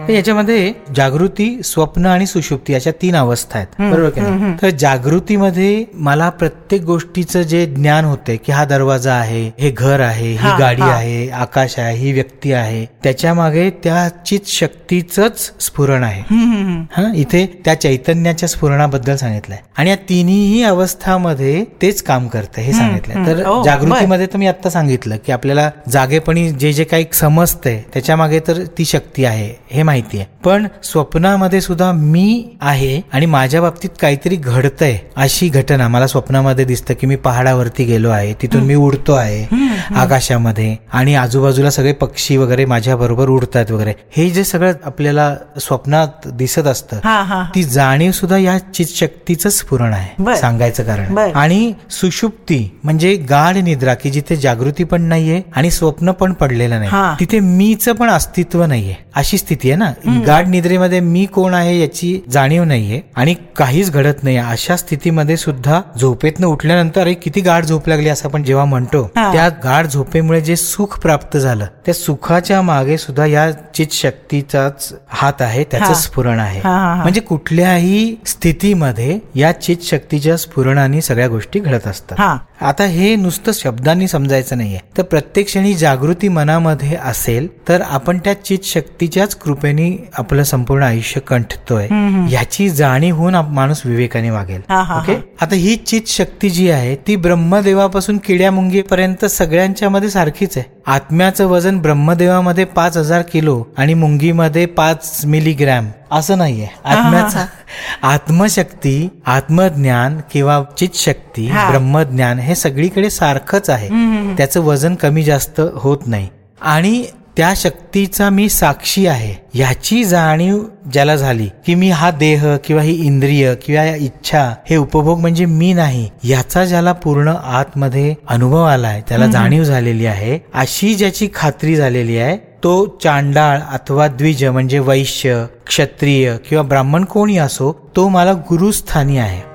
तर याच्यामध्ये जागृती, स्वप्न आणि सुषुप्ती अशा 3 अवस्था आहेत, बरोबर की नाही? तर जागृतीमध्ये मला प्रत्येक गोष्टीचं जे ज्ञान होते की हा दरवाजा आहे, हे घर आहे, ही गाडी आहे, आकाश आहे, ही व्यक्ती आहे, त्याच्या मागे त्या चित शक्तीचंच स्फुरण आहे. इथे त्या चैतन्याच्या स्फुरणाबद्दल सांगितलंय आणि या तिन्ही अवस्थामध्ये तेच काम करतं हे सांगितलंय. तर जागृतीमध्ये तर मी आता सांगितलं की आपल्याला जागेपणी जे जे काही समजतंय त्याच्या मागे तर ती शक्ती आहे हे माहिती आहे. पण स्वप्नामध्ये सुद्धा मी आहे आणि माझ्या बाबतीत काहीतरी घडतंय अशी घटना मला स्वप्नामध्ये दिसतं की मी पहाडावरती गेलो आहे, तिथून मी उडतो आहे आकाशामध्ये आणि आजूबाजूला सगळे पक्षी वगैरे माझ्या बरोबर उडतात वगैरे, हे जे सगळं आपल्याला स्वप्नात दिसत असतं ती जाणीव सुद्धा या चित शक्तीचं स्फुरण आहे सांगायचं कारण. आणि सुषुप्ती म्हणजे गाढ निद्रा की जिथे जागृती पण नाहीये आणि स्वप्न पण पडलेलं नाही, तिथे मीच पण अस्तित्व नाहीये अशी स्थिती आहे ना. गाढ निद्रेमध्ये मी कोण आहे याची जाणीव नाहीये आणि काहीच घडत नाही. अशा स्थितीमध्ये सुद्धा झोपेतनं उठल्यानंतर अरे किती गाढ झोप लागली असं आपण जेव्हा म्हणतो, त्या गाढ झोपेमुळे जे सुख प्राप्त झालं त्या सुखाच्या मागे सुद्धा या चित शक्तीचाच हात आहे, त्याचं स्फुरण आहे. म्हणजे कुठल्याही स्थितीमध्ये या चित शक्तीच्या स्फुरणाने सगळ्या गोष्टी घडत असतात. आता हे नुसतं शब्दांनी समजायचं नाहीये. तर प्रत्येक क्षणी जागृती मनामध्ये असेल तर आपण त्या चित शक्तीच्याच कृपेने आपलं संपूर्ण आयुष्य कंठतोय याची जाणीव होऊन माणूस विवेकाने वागेल. ओके. आता ही चित शक्ती जी आहे ती ब्रह्मदेवापासून किड्या मुंगीपर्यंत सगळ्यांच्या मध्ये सारखीच आहे. आत्म्याचं वजन ब्रह्मदेवामध्ये 5,000 किलो आणि मुंगीमध्ये 5 मिलीग्रॅम असं नाहीये. आत्म्याचा आत्मशक्ती, आत्मज्ञान किंवा चित शक्ती, ब्रह्मज्ञान हे सगळीकडे सारखंच आहे. त्याचं वजन कमी जास्त होत नाही आणि त्या शक्तीचा मी साक्षी आहे याची जाणीव ज्याला झाली की मी हा देह किंवा ही इंद्रिय किंवा इच्छा हे उपभोग म्हणजे मी नाही याचा ज्याला पूर्ण आतमध्ये अनुभव आलाय, त्याला जाणीव झालेली आहे, अशी ज्याची खात्री झालेली आहे तो चांडाळ अथवा द्विज म्हणजे वैश्य, क्षत्रिय किंवा ब्राह्मण कोणी असो तो मला गुरुस्थानी आहे.